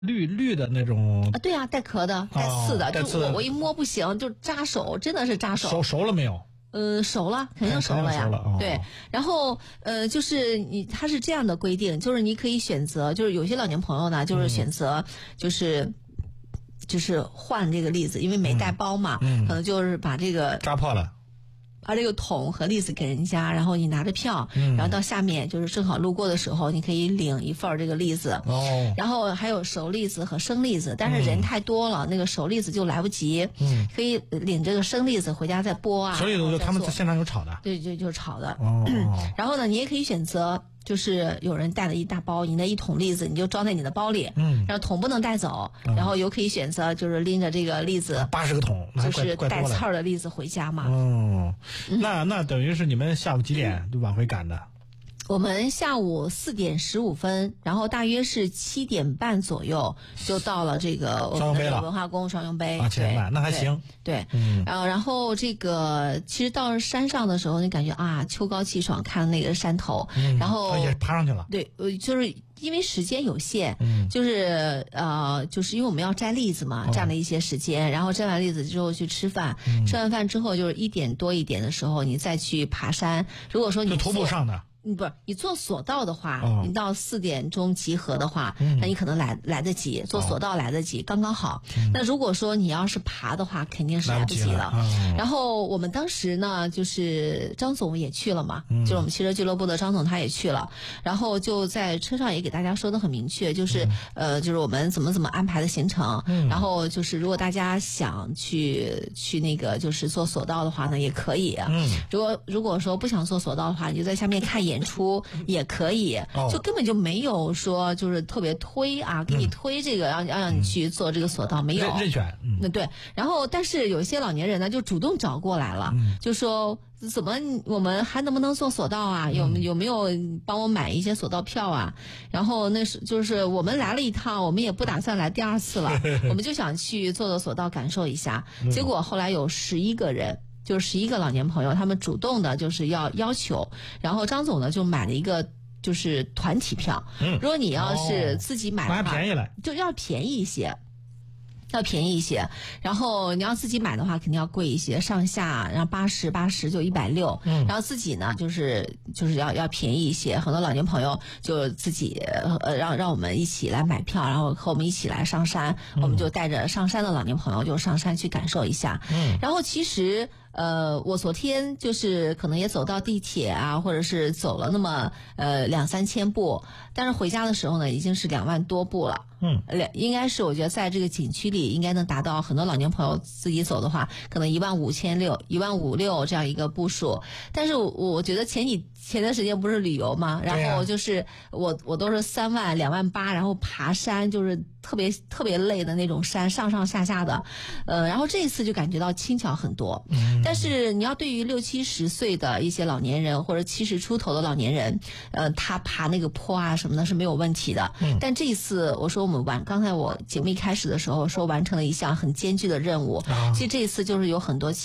绿的那种啊，对啊，带壳的，带刺的，就我一摸不行，就扎手，真的是扎手。 熟了没有？ 熟了，肯定熟了呀。对，然后就是它是这样的规定，就是你可以选择，就是有些老年朋友呢，就是选择就是换这个栗子，因为没带包嘛，可能就是把这个扎破了。 把这个桶和栗子给人家，然后你拿着票，然后到下面就是正好路过的时候，你可以领一份这个栗子。然后还有熟栗子和生栗子，但是人太多了，那个熟栗子就来不及。可以领这个生栗子回家再剥啊。 所以他们在现场有炒的。 对，就是炒的。然后呢，你也可以选择。就是有人带了一大包，你那一桶栗子你就装在你的包里，然后桶不能带走，然后又可以选择就是拎着这个栗子 80个桶， 就是带刺儿的栗子回家嘛。 那等于是你们下午几点就往回赶的？ 我们下午4点15分，然后大约是7点半左右就到了这个我们的文化宫双用杯。 7点半，那还行。 对，然后这个其实到山上的时候，你感觉啊，秋高气爽，看那个山头，然后也爬上去了。 对，就是因为时间有限，就是因为我们要摘栗子嘛，占了一些时间，然后摘完栗子之后去吃饭，吃完饭之后就是1点多1点的时候，你再去爬山。如果说你徒步上的。 不是你坐索道的话，你到4点钟集合的话，那你可能来得及，坐索道来得及，刚刚好。那如果说你要是爬的话，肯定是来不及了。然后我们当时呢，就是张总也去了嘛，就是我们汽车俱乐部的张总他也去了，然后就在车上也给大家说的很明确，就是就是我们怎么安排的行程，然后就是如果大家想去那个就是坐索道的话呢，也可以。如果说不想坐索道的话，你就在下面看演出也可以，就根本就没有说就是特别推啊，给你推这个让你去做这个索道，没有任选。 对，然后但是有一些老年人呢就主动找过来了，就说怎么我们还能不能做索道啊？有没有帮我买一些索道票啊？然后那是就是我们来了一趟，我们也不打算来第2次了，我们就想去做索道感受一下。结果后来有11个人。就是11个老年朋友，他们主动的就是要求，然后张总呢就买了一个就是团体票。如果你要是自己买的话， 还便宜了， 就要便宜一些。然后你要自己买的话肯定要贵一些，上下然后80就160，然后自己呢就是要便宜一些。很多老年朋友就自己让我们一起来买票，然后和我们一起来上山，我们就带着上山的老年朋友就上山去感受一下。然后其实我昨天就是可能也走到地铁啊，或者是走了那么2-3千步，但是回家的时候呢已经是2万多步了。应该是我觉得在这个景区里应该能达到很多老年朋友自己走的话，可能15600这样一个步数。但是我觉得前段时间不是旅游嘛，然后就是我都是3万2万8，然后爬山就是特别累的那种山，上下的，然后这一次就感觉到轻巧很多。但是你要对于60-70岁的一些老年人或者70出头的老年人，他爬那个坡啊什么的是没有问题的。但这一次我说刚才我节目一开始的时候说完成了一项很艰巨的任务。其实这一次就是有很多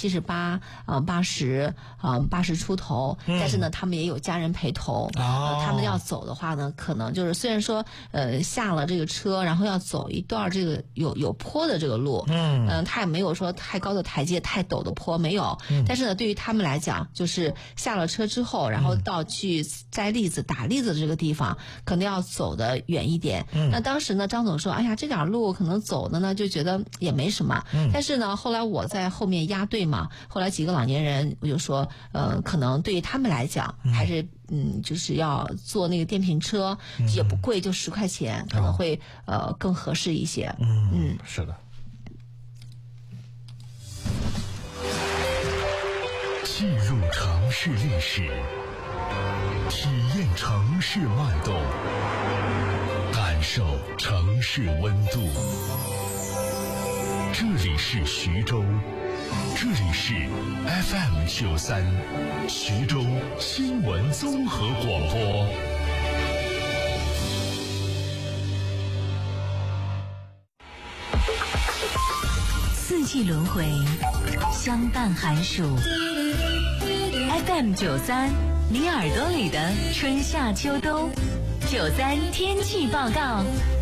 78、80出头，但是呢他们也有家人陪同。他们要走的话呢，可能就是虽然说下了这个车，然后要走一段这个有坡的这个路，他也没有说太高的台阶、太陡的坡没有。但是呢，对于他们来讲，就是下了车之后，然后到去摘栗子、打栗子的这个地方，可能要走得远一点。那当时呢，张总说：“哎呀，这点路可能走的呢，就觉得也没什么。”但是呢，后来我在后面压队嘛，后来几个老年人我就说，可能对于他们来讲，还是就是要坐那个电瓶车，也不贵，就10块钱，可能会更合适一些。 是的。 进入城市历史，体验城市脉动，感受城市温度。这里是徐州，这里是 FM93 徐州新闻综合广播。 四季轮回，相伴寒暑。FM93，你耳朵里的春夏秋冬。93天气报告。